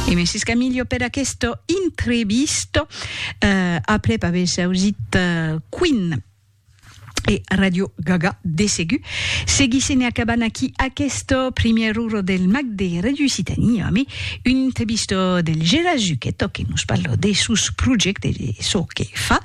E Mrs. Camillo per questo intervisto après aver saugit Queen e Radio Gaga de Segu. Seguissene a Cabanaki a questo premier uro del Mag de Radio Citania, un intervisto del Gerard Zucchetto che nos parla dei suoi progetti e di ciò che fa.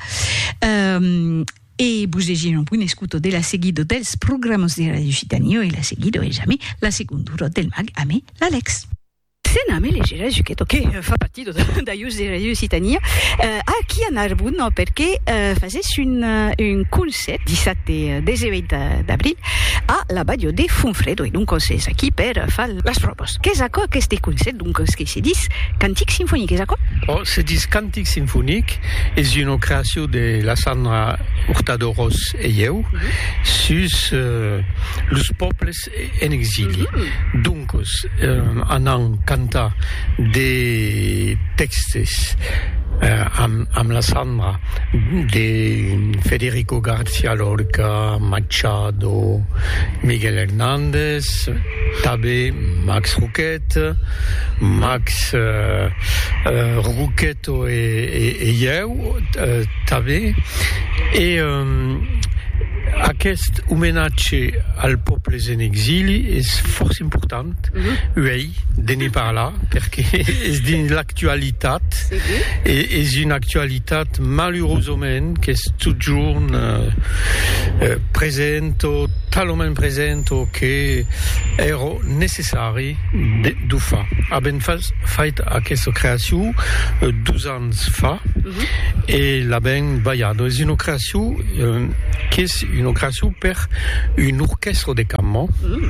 E Busegi non può escuto della seguito del programma di Radio Citania e la seguito esami la seconda uro del Mag a me, l'Alex. C'est nommé le Gerard Zucchetto che fa parte d'Aius de Radio Citania aquí a Narbonne perché faisait un concert 17 d'avril a la Badio de Funfredo e donc c'est aquí per far las propos. Qu'est-ce que este concert donc ce que se dit cantique symphonique qu'est-ce que? Oh, se dit cantique symphonique est une création de la Sandra Hurtado-Ros et eu sus los peuples en exili. Donc anant canta de textes amb la Sandra de Federico García Lorca, Machado, Miguel Hernández, també Max Roquette, Max Roquetto e eu també e aquest homenatge al poble en exili és força important, oui, de ne parlar, perquè és dins l'actualitat, és una actualitat malheureusament que és toujours present, talment present, que era necessari de fer. Abem fet aquesta creació 2 anys fa e l'abem ballat. És una creació que és una creació per un orchestre de cambra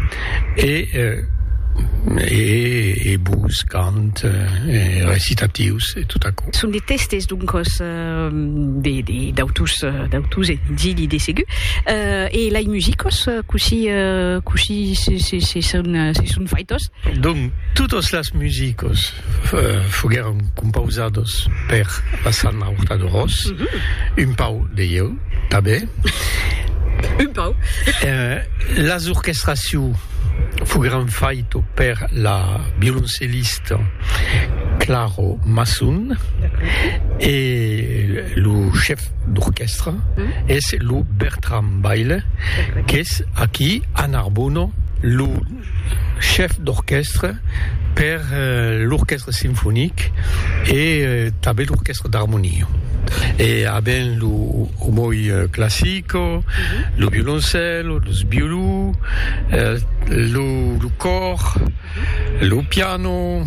e bus, cant, recitatius e tot això. Són de testes donc d'autus exili de Segu e la musicos così se són feitos. Donc totes les musicos fogueron composados per la Sandra Hurtado-Ros, un pau de eu també. Un pau. Les orchestracions fogueron faites per la violoncellista Claro Massun et le chef d'orchestre est le Bertrand Baile, qui est aquí a Narbonne le chef d'orchestre per l'orchestre symphonique et també l'orchestre d'harmonie. Et abbiamo le moi classico, le violoncello, lo sbiulu, le cor, le piano,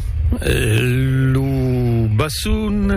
le bassoon,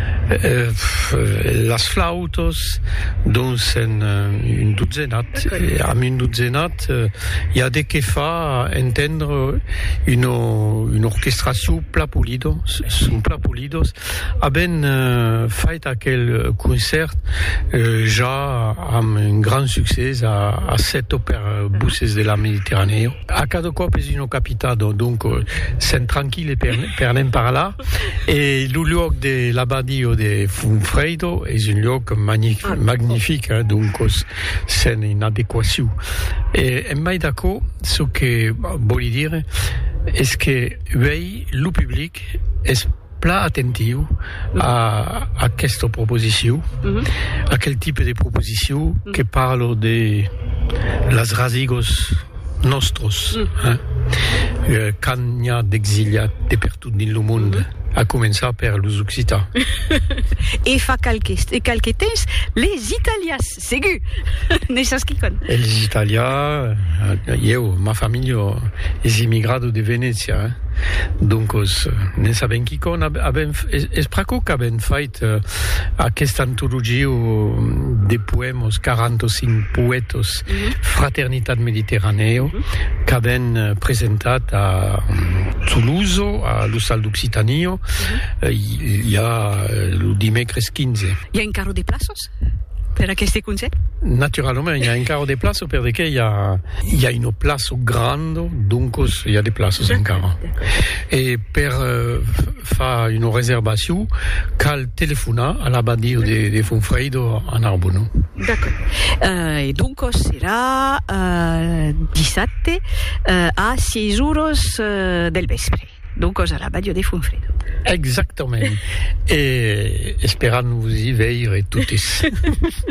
les flautos, donc une douzainat. Amb une douzainat, il y a des qui fa entendre une orchestration plat polido, son plat polidos. Abbiamo fait aquel concert ja amb un grand succès a 7 opères busses de la Méditerranée. A cada cop és una capitado, donc c'est tranquille per anem par là. Et le lloc de l'abadio de Funfredo és un lloc magnifique, donc c'est une adéquation. Et em vaig d'accord, ce que vull dir és que le public és plat attentiu a aquesta proposició, a quel type de proposició que parlo de les rasigos nostros, quan n'hi ha d'exiliat de per tot dins el món, a començar per los occitans. E fa qualque temps, les italians, Segu, ne saps qui con? Els italians, ma família és immigrada de Venècia, donc ne sabem qui con. És praco que abem fet aquesta antologia de poemes, 45 poetes, Fraternitat Mediterranea, que abem presentat a Toulouse, a l'Hostal d'Occitania, il y a le dimecres 15. Hi ha encara de places per aquest concert? Naturalment, il y a encara de places perquè hi ha una plaça grande, donc il y a des places encara. Et per faire une réservation, cal telefonar a l'abadio de Funfredo a Narbonne. D'accord. Et donc serà 17 a 6 euros del vespre. donc a la radio de Funfredo. Exactament. E esperant vos y veire totes.